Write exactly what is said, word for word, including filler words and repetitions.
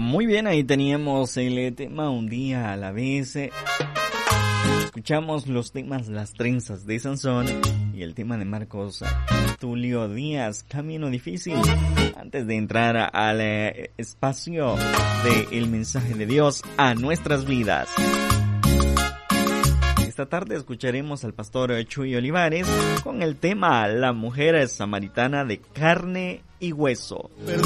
Muy bien, ahí teníamos el tema Un día a la vez. Escuchamos los temas Las trenzas de Sansón y el tema de Marcos Tulio Díaz, Camino difícil. Antes de entrar al eh, espacio de el mensaje de Dios a nuestras vidas. Esta tarde escucharemos al pastor Chuy Olivares con el tema La mujer samaritana de carne y hueso. Perdón.